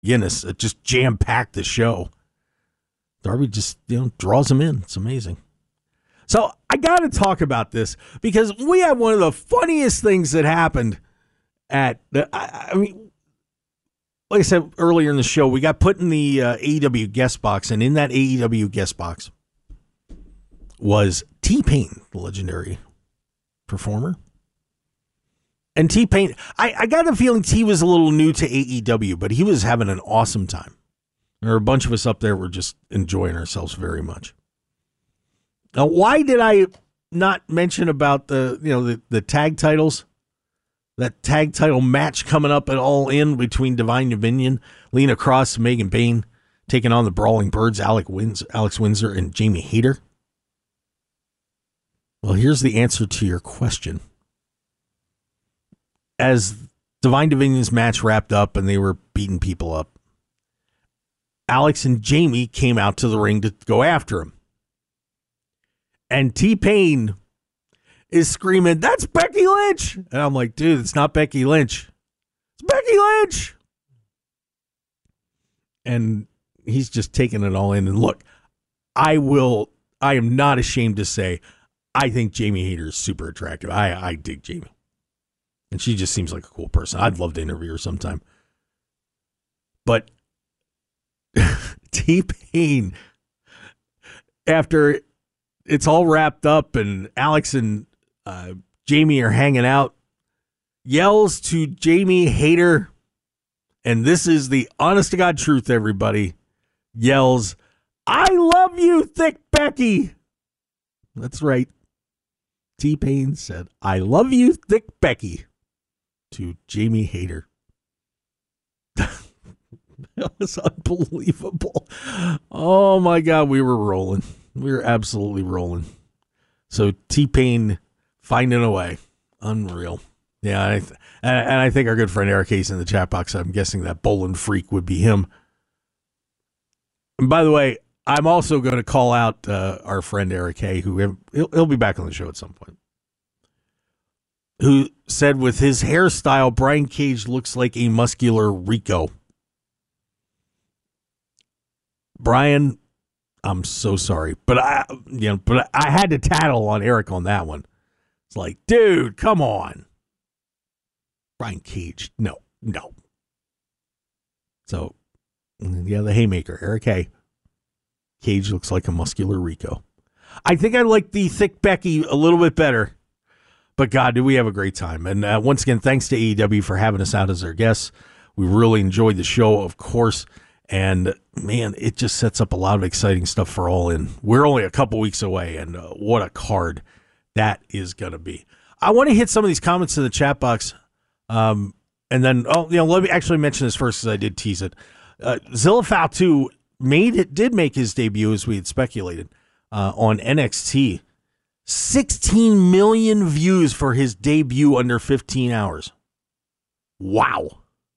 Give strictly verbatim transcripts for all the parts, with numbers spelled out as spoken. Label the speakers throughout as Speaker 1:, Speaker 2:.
Speaker 1: Guinness. It just jam-packed the show. Darby just, you know, draws him in. It's amazing. So I got to talk about this because we had one of the funniest things that happened at the, I, I mean, like I said earlier in the show, we got put in the uh, A E W guest box, and in that A E W guest box was T-Pain, the legendary performer. And T-Pain, I, I got the feeling T was a little new to A E W, but he was having an awesome time. There were a bunch of us up there were just enjoying ourselves very much. Now, why did I not mention about the, you know, the, the tag titles? That tag title match coming up at All In between Divine Dominion, Lena Cross, Megan Bayne, taking on the Brawling Birds, Alex Windsor, Alex Windsor and Jamie Hayter. Well, here's the answer to your question. As Divine Dominion's match wrapped up and they were beating people up, Alex and Jamie came out to the ring to go after him. And T-Pain is screaming, "That's Becky Lynch!" And I'm like, dude, it's not Becky Lynch. It's Becky Lynch! And he's just taking it all in. And look, I will, I am not ashamed to say, I think Jamie Hayter is super attractive. I, I dig Jamie. And she just seems like a cool person. I'd love to interview her sometime. But T-Pain, after it's all wrapped up and Alex and uh, Jamie are hanging out, yells to Jamie Hayter, and this is the honest to God truth, everybody, yells, "I love you, Thick Becky." That's right. T-Pain said, "I love you, Thick Becky," to Jamie Hayter. That was unbelievable. Oh my God, we were rolling. We were absolutely rolling. So T-Pain finding a way. Unreal. Yeah, and I, th- and I think our good friend Eric Hayes in the chat box, I'm guessing that Bowling Freak would be him. And by the way, I'm also going to call out uh, our friend Eric Hay, who he'll, he'll be back on the show at some point, who said with his hairstyle, Brian Cage looks like a muscular Rico. Brian, I'm so sorry, but I, you know, but I had to tattle on Eric on that one. It's like, dude, come on. Brian Cage, no, no. So, yeah, the Haymaker, Eric Hay. Cage looks like a muscular Rico. I think I like the Thick Becky a little bit better. But God, do we have a great time. And uh, once again, thanks to A E W for having us out as their guests. We really enjoyed the show, of course. And, man, it just sets up a lot of exciting stuff for All In. We're only a couple weeks away, and uh, what a card that is going to be. I want to hit some of these comments in the chat box. Um, and then, oh, you know, let me actually mention this first because I did tease it. Uh, Zilla Fatu made it, did make his debut, as we had speculated, uh, on N X T. sixteen million views for his debut under fifteen hours. Wow.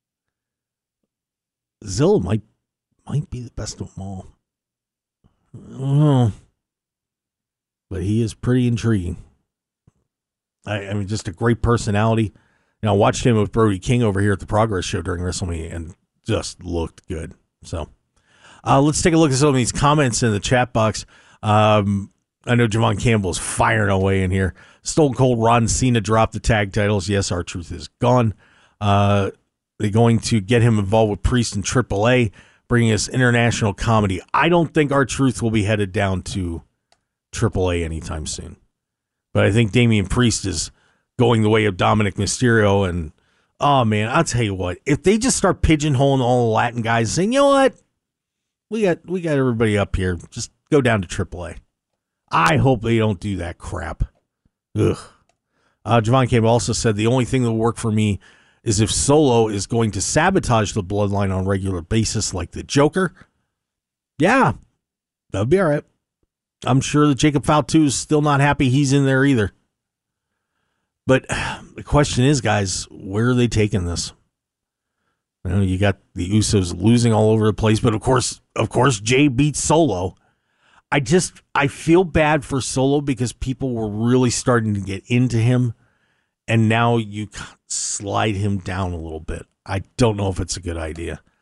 Speaker 1: Zilla might might be the best of them all. I don't know. But he is pretty intriguing. I, I mean, just a great personality. You know, I watched him with Brody King over here at the Progress Show during WrestleMania and just looked good. So uh, let's take a look at some of these comments in the chat box. Um, I know Javon Campbell's firing away in here. Stone Cold Ron Cena dropped the tag titles. Yes, R-Truth is gone. Uh, they're going to get him involved with Priest and Triple A, bringing us international comedy. I don't think R-Truth will be headed down to Triple A anytime soon. But I think Damian Priest is going the way of Dominic Mysterio. And, oh, man, I'll tell you what. If they just start pigeonholing all the Latin guys saying, you know what? We got, we got everybody up here. Just go down to Triple A. I hope they don't do that crap. Ugh. Uh, Javon Campbell also said the only thing that will work for me is if Solo is going to sabotage the bloodline on a regular basis like the Joker. Yeah, that'd be all right. I'm sure that Jacob Fatu is still not happy he's in there either. But the question is, guys, where are they taking this? You know, you got the Usos losing all over the place, but of course, of course, Jay beats Solo. I just, I feel bad for Solo because people were really starting to get into him, and now you slide him down a little bit. I don't know if it's a good idea.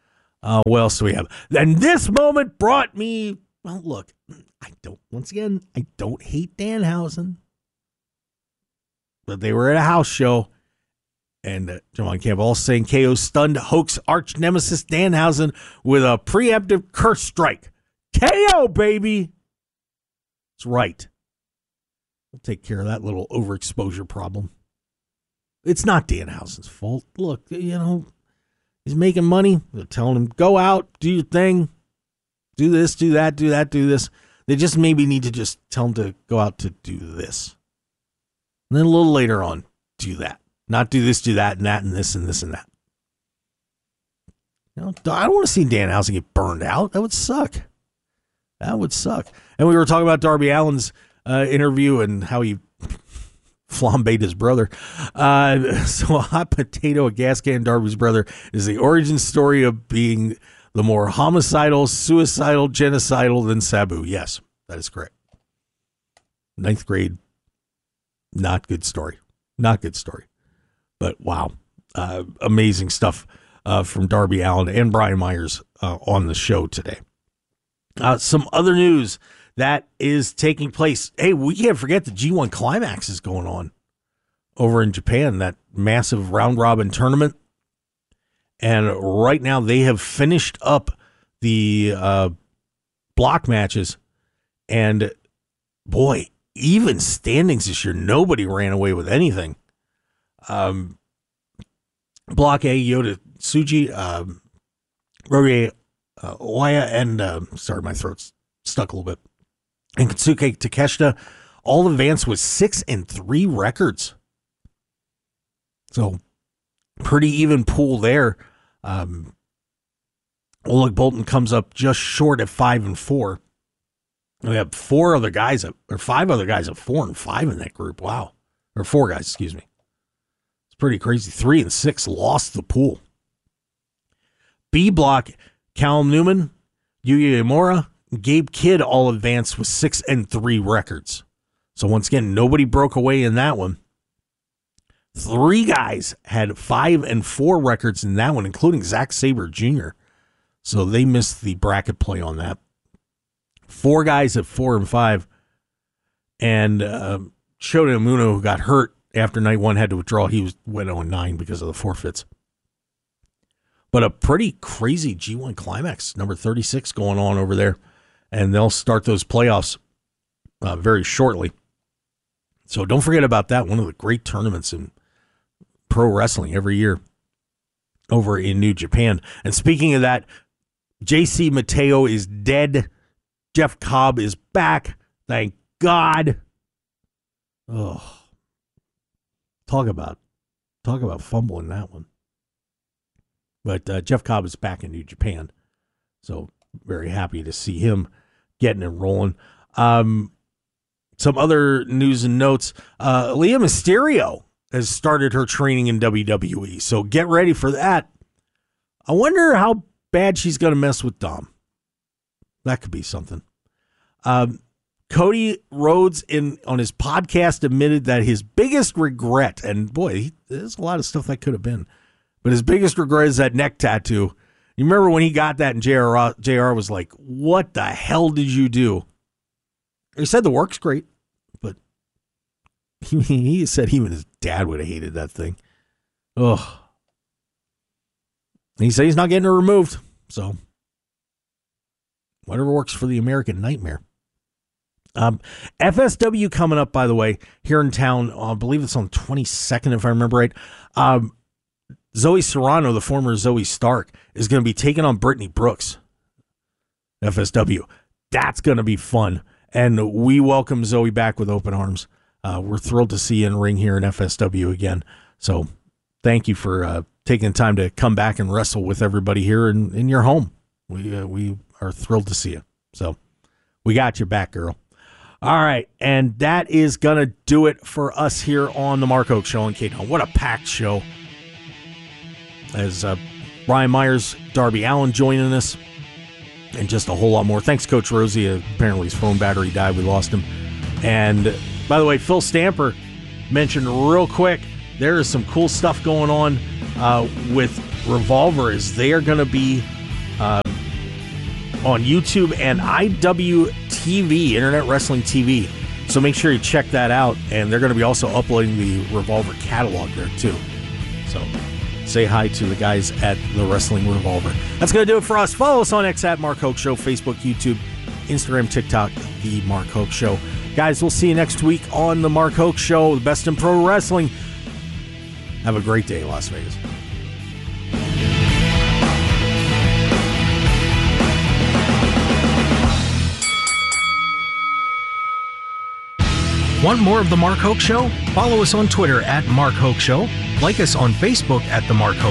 Speaker 1: Uh, what else do we have? And this moment brought me, well, look, I don't, once again, I don't hate Danhausen. But they were at a house show, and uh, John Campbell saying K O stunned Hoax arch nemesis Danhausen with a preemptive curse strike. K O, baby! That's right. We'll take care of that little overexposure problem. It's not Danhausen's fault. Look, you know, he's making money. They're telling him, go out, do your thing, do this, do that, do that, do this. They just maybe need to just tell him to go out to do this. And then a little later on, do that. Not do this, do that, and that, and this, and this, and that. You know, I don't want to see Danhausen get burned out. That would suck. That would suck. And we were talking about Darby Allin's uh, interview and how he flambéed his brother. Uh, so a hot potato, a gas can, Darby's brother, is the origin story of being the more homicidal, suicidal, genocidal than Sabu. Yes, that is correct. Ninth grade. Not good story. Not good story. But wow. Uh, amazing stuff uh, from Darby Allin and Brian Myers uh, on the show today. Uh, some other news that is taking place. Hey, we can't forget the G one Climax is going on over in Japan, that massive round robin tournament. And right now they have finished up the uh, block matches. And boy, even standings this year, nobody ran away with anything. Um, Block A, Yota Tsuji, um, Rorie uh, Oya, and uh, sorry, my throat's stuck a little bit. And Katsuke Takeshita all advanced with six and three records. So pretty even pool there. Um, Oleg Bolton comes up just short at five and four. We have four other guys, at, or five other guys at four and five in that group. Wow. Or four guys, excuse me. It's pretty crazy. Three and six lost the pool. B block, Callum Newman, Yuya Imura, Gabe Kidd all advanced with six and three records. So once again, nobody broke away in that one. Three guys had five and four records in that one, including Zack Sabre Junior So they missed the bracket play on that. Four guys at four and five. And uh, Shota Umino, who got hurt after night one, had to withdraw. He was went oh and nine because of the forfeits. But a pretty crazy G one Climax, number thirty-six going on over there. And they'll start those playoffs uh, very shortly. So don't forget about that. One of the great tournaments in pro wrestling every year over in New Japan. And speaking of that, J C Mateo is dead. Jeff Cobb is back. Thank God. Oh, talk about, talk about fumbling that one. But uh, Jeff Cobb is back in New Japan. So very happy to see him getting and rolling. Um, some other news and notes. Uh, Leah Mysterio has started her training in W W E. So get ready for that. I wonder how bad she's going to mess with Dom. That could be something. Um, Cody Rhodes in on his podcast admitted that his biggest regret, and boy, he, there's a lot of stuff that could have been, but his biggest regret is that neck tattoo. You remember when he got that and J R, J R was like, what the hell did you do? He said the work's great, but he, he said even his dad would have hated that thing. Ugh. He said he's not getting it removed, so whatever works for the American Nightmare. Um, F S W coming up, by the way, here in town. Uh, I believe it's on the twenty-second, if I remember right. Um, Zoe Serrano, the former Zoe Stark, is going to be taking on Brittany Brooks. F S W. That's going to be fun. And we welcome Zoe back with open arms. Uh, we're thrilled to see you in ring here in F S W again. So thank you for uh, taking the time to come back and wrestle with everybody here in, in your home. We uh, we are thrilled to see you. So we got your back, girl. All right, and that is going to do it for us here on the Mark Oak Show on K T O N. What a packed show. As uh, Brian Myers, Darby Allin joining us, and just a whole lot more. Thanks, Coach Rosie. Uh, apparently his phone battery died. We lost him. And, by the way, Phil Stamper mentioned real quick, there is some cool stuff going on uh, with Revolver, as they are going to be uh, on YouTube and I W T V, Internet Wrestling T V. So make sure you check that out. And they're going to be also uploading the Revolver catalog there, too. So say hi to the guys at the Wrestling Revolver. That's going to do it for us. Follow us on X at Mark Hoke Show, Facebook, YouTube, Instagram, TikTok, The Mark Hoke Show. Guys, we'll see you next week on The Mark Hoke Show, the best in pro wrestling. Have a great day, Las Vegas.
Speaker 2: Want more of The Mark Hoke Show? Follow us on Twitter at Mark Hoke Show. Like us on Facebook at The Mark Hoke